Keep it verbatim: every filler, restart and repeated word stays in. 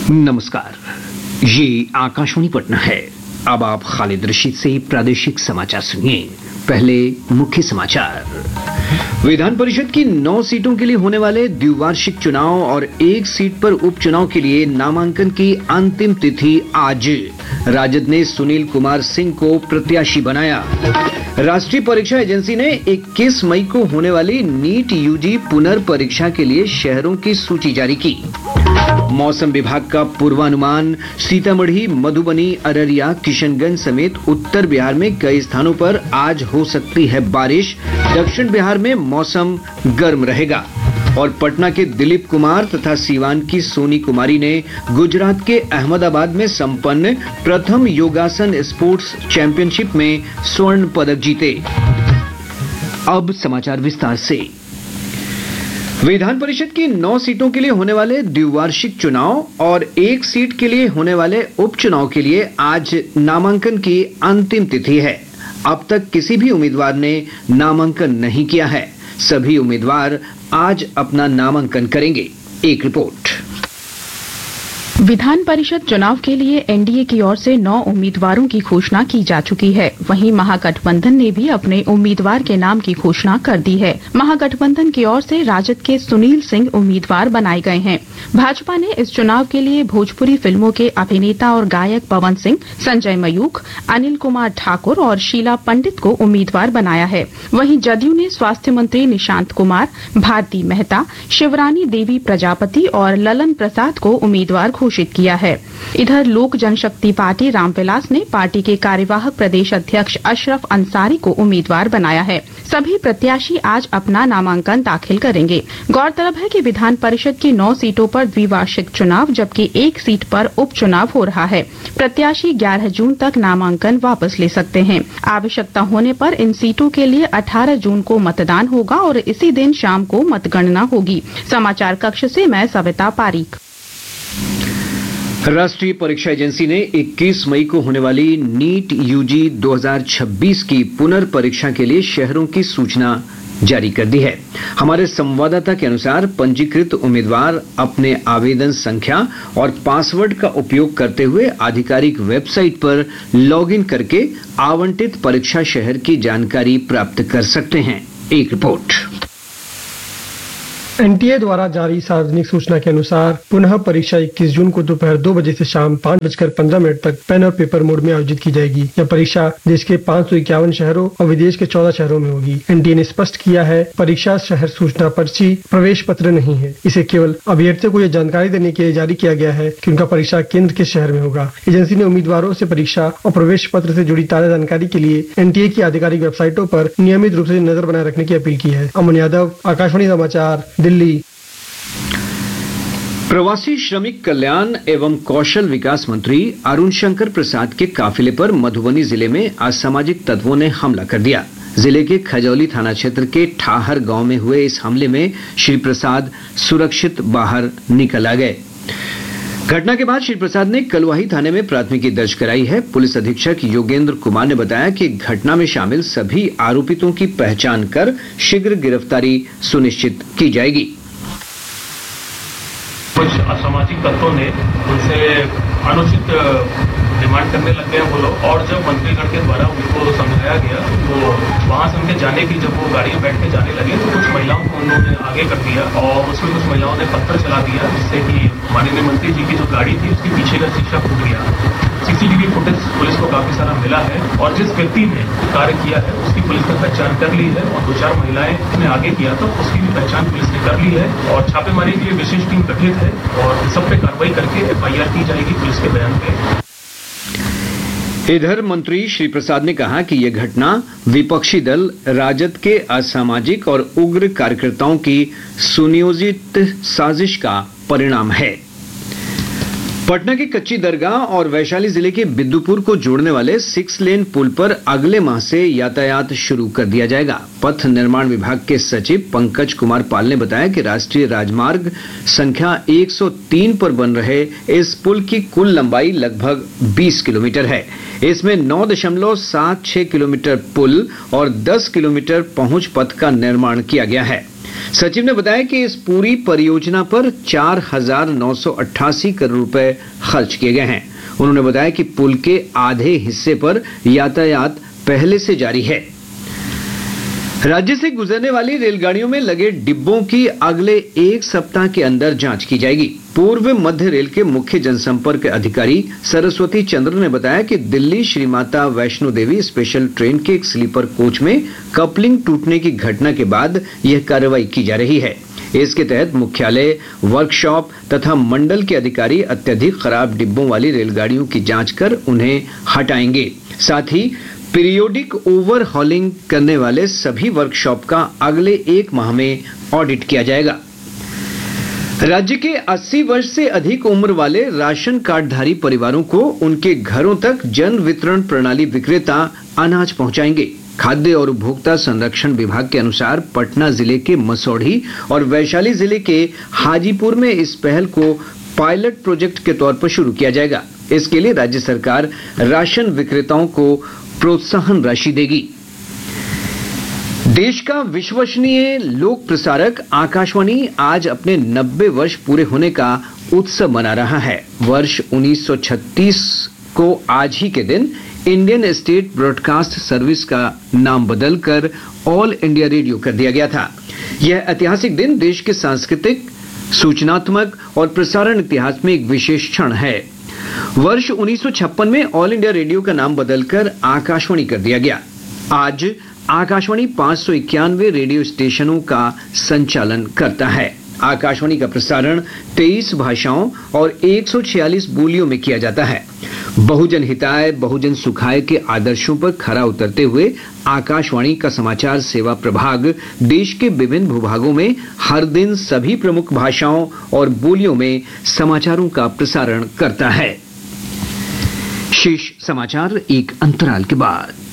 नमस्कार, ये आकाशवाणी पटना है। अब आप खालिद रशीद से प्रादेशिक समाचार सुनिए। पहले मुख्य समाचार। विधान परिषद की नौ सीटों के लिए होने वाले द्विवार्षिक चुनाव और एक सीट पर उपचुनाव के लिए नामांकन की अंतिम तिथि आज। राजद ने सुनील कुमार सिंह को प्रत्याशी बनाया। राष्ट्रीय परीक्षा एजेंसी ने इक्कीस मई को होने वाली नीट यूजी पुनर्परीक्षा के लिए शहरों की सूची जारी की। मौसम विभाग का पूर्वानुमान, सीतामढ़ी, मधुबनी, अररिया, किशनगंज समेत उत्तर बिहार में कई स्थानों पर आज हो सकती है बारिश। दक्षिण बिहार में मौसम गर्म रहेगा। और पटना के दिलीप कुमार तथा सीवान की सोनी कुमारी ने गुजरात के अहमदाबाद में संपन्न प्रथम योगासन स्पोर्ट्स चैंपियनशिप में स्वर्ण पदक जीते। अब समाचार विस्तार से। विधान परिषद की नौ सीटों के लिए होने वाले द्विवार्षिक चुनाव और एक सीट के लिए होने वाले उपचुनाव के लिए आज नामांकन की अंतिम तिथि है। अब तक किसी भी उम्मीदवार ने नामांकन नहीं किया है। सभी उम्मीदवार आज अपना नामांकन करेंगे। एक रिपोर्ट। विधान परिषद चुनाव के लिए एनडीए की ओर से नौ उम्मीदवारों की घोषणा की जा चुकी है। वहीं महागठबंधन ने भी अपने उम्मीदवार के नाम की घोषणा कर दी है। महागठबंधन की ओर से राजद के सुनील सिंह उम्मीदवार बनाए गए हैं। भाजपा ने इस चुनाव के लिए भोजपुरी फिल्मों के अभिनेता और गायक पवन सिंह, संजय मयूख, अनिल कुमार ठाकुर और शीला पंडित को उम्मीदवार बनाया है। वहीं जदयू ने स्वास्थ्य मंत्री निशांत कुमार, भारती मेहता, शिवरानी देवी प्रजापति और ललन प्रसाद को उम्मीदवार घोषित किया है। इधर लोक जनशक्ति पार्टी रामविलास ने पार्टी के कार्यवाहक प्रदेश अध्यक्ष अशरफ अंसारी को उम्मीदवार बनाया है। सभी प्रत्याशी आज अपना नामांकन दाखिल करेंगे। गौरतलब है कि विधान परिषद की नौ सीटों पर द्विवार्षिक चुनाव जबकि एक सीट पर उपचुनाव हो रहा है। प्रत्याशी ग्यारह जून तक नामांकन वापस ले सकते हैं। आवश्यकता होने पर इन सीटों के लिए अठारह जून को मतदान होगा और इसी दिन शाम को मतगणना होगी। समाचार कक्ष से मैं सविता पारीक। राष्ट्रीय परीक्षा एजेंसी ने इक्कीस मई को होने वाली नीट यूजी दो हज़ार छब्बीस की पुनर्परीक्षा के लिए शहरों की सूचना जारी कर दी है। हमारे संवाददाता के अनुसार पंजीकृत उम्मीदवार अपने आवेदन संख्या और पासवर्ड का उपयोग करते हुए आधिकारिक वेबसाइट पर लॉगिन करके आवंटित परीक्षा शहर की जानकारी प्राप्त कर सकते हैं। एक रिपोर्ट। एनटीए द्वारा जारी सार्वजनिक सूचना के अनुसार पुनः परीक्षा इक्कीस जून को दोपहर दो बजे से शाम पाँच बजकर पंद्रह मिनट तक पेन और पेपर मोड में आयोजित की जाएगी। यह परीक्षा देश के पाँच सौ इक्यावन शहरों और विदेश के चौदह शहरों में होगी। एनटीए ने स्पष्ट किया है, परीक्षा शहर सूचना पर्ची प्रवेश पत्र नहीं है। इसे केवल अभ्यर्थियों को यह जानकारी देने के लिए जारी किया गया है कि उनका परीक्षा केंद्र किस शहर में होगा। एजेंसी ने उम्मीदवारों से परीक्षा और प्रवेश पत्र से जुड़ी ताजा जानकारी के लिए एनटीए की आधिकारिक वेबसाइटों पर नियमित रूप से नजर बनाए रखने की अपील की है। अमन यादव, आकाशवाणी समाचार, दिल्ली। प्रवासी श्रमिक कल्याण एवं कौशल विकास मंत्री अरुण शंकर प्रसाद के काफिले पर मधुबनी जिले में असामाजिक तत्वों ने हमला कर दिया। जिले के खजौली थाना क्षेत्र के ठाहर गांव में हुए इस हमले में श्री प्रसाद सुरक्षित बाहर निकल आ गए। घटना के बाद श्री प्रसाद ने कलवाही थाने में प्राथमिकी दर्ज कराई है। पुलिस अधीक्षक योगेंद्र कुमार ने बताया कि घटना में शामिल सभी आरोपितों की पहचान कर शीघ्र गिरफ्तारी सुनिश्चित की जाएगी। कुछ असामाजिक तत्वों ने उनसे अनुचित डिमांड करने लग गए वो लोग, और जब मंत्रीगण के द्वारा उनको समझाया गया तो वहां से उनके जाने की, जब वो गाड़ी में बैठ के जाने लगे तो कुछ महिलाओं को उन्होंने आगे कर दिया और उसमें कुछ महिलाओं ने पत्थर चला दिया, जिससे कि माननीय मंत्री जी की जो गाड़ी थी उसके पीछे का शीशा फूट गया। सीसीटीवी फुटेज पुलिस को काफी सारा मिला है और जिस व्यक्ति ने कार्य किया है उसकी पुलिस ने पहचान कर ली है और दो चार महिलाएं ने आगे किया था उसकी भी पहचान पुलिस ने कर ली है और छापेमारी के लिए विशेष टीम गठित है और सब पे कार्रवाई करके एफआईआर की जाएगी पुलिस के बयान पे। इधर मंत्री श्री प्रसाद ने कहा कि यह घटना विपक्षी दल राजद के असामाजिक और उग्र कार्यकर्ताओं की सुनियोजित साजिश का परिणाम है। पटना के कच्ची दरगाह और वैशाली जिले के बिद्दुपुर को जोड़ने वाले सिक्स लेन पुल पर अगले माह से यातायात शुरू कर दिया जाएगा। पथ निर्माण विभाग के सचिव पंकज कुमार पाल ने बताया कि राष्ट्रीय राजमार्ग संख्या एक सौ तीन पर बन रहे इस पुल की कुल लंबाई लगभग बीस किलोमीटर है। इसमें नौ दशमलव सात छह किलोमीटर पुल और दस किलोमीटर पहुंच पथ का निर्माण किया गया है। सचिव ने बताया कि इस पूरी परियोजना पर चार हजार नौ सौ अट्ठासी करोड़ रुपए खर्च किए गए हैं। उन्होंने बताया कि पुल के आधे हिस्से पर यातायात पहले से जारी है। राज्य से गुजरने वाली रेलगाड़ियों में लगे डिब्बों की अगले एक सप्ताह के अंदर जांच की जाएगी। पूर्व मध्य रेल के मुख्य जनसंपर्क अधिकारी सरस्वती चंद्र ने बताया कि दिल्ली श्री माता वैष्णो देवी स्पेशल ट्रेन के एक स्लीपर कोच में कपलिंग टूटने की घटना के बाद यह कार्रवाई की जा रही है। इसके तहत मुख्यालय, वर्कशॉप तथा मंडल के अधिकारी अत्यधिक खराब डिब्बों वाली रेलगाड़ियों की जांच कर उन्हें हटाएंगे। साथ ही पीरियोडिक ओवरहॉलिंग करने वाले सभी वर्कशॉप का अगले एक माह में ऑडिट किया जाएगा। राज्य के अस्सी वर्ष से अधिक उम्र वाले राशन कार्डधारी परिवारों को उनके घरों तक जन वितरण प्रणाली विक्रेता अनाज पहुंचाएंगे। खाद्य और उपभोक्ता संरक्षण विभाग के अनुसार पटना जिले के मसौढ़ी और वैशाली जिले के हाजीपुर में इस पहल को पायलट प्रोजेक्ट के तौर पर शुरू किया जाएगा। इसके लिए राज्य सरकार राशन विक्रेताओं को प्रोत्साहन राशि देगी। देश का विश्वसनीय लोक प्रसारक आकाशवाणी आज अपने नब्बे वर्ष पूरे होने का उत्सव मना रहा है। वर्ष उन्नीस सौ छत्तीस को आज ही के दिन इंडियन स्टेट ब्रॉडकास्ट सर्विस का नाम बदलकर ऑल इंडिया रेडियो कर दिया गया था। यह ऐतिहासिक दिन देश के सांस्कृतिक, सूचनात्मक और प्रसारण इतिहास में एक विशेष क्षण है। वर्ष उन्नीस सौ छप्पन में ऑल इंडिया रेडियो का नाम बदलकर आकाशवाणी कर दिया गया। आज आकाशवाणी पांच सौ इक्यानवे रेडियो स्टेशनों का संचालन करता है। आकाशवाणी का प्रसारण तेईस भाषाओं और एक सौ छियालीस बोलियों में किया जाता है। बहुजन हिताय, बहुजन सुखाय के आदर्शों पर खरा उतरते हुए आकाशवाणी का समाचार सेवा प्रभाग देश के विभिन्न भूभागों में हर दिन सभी प्रमुख भाषाओं और बोलियों में समाचारों का प्रसारण करता है। शेष समाचार एक अंतराल के बाद।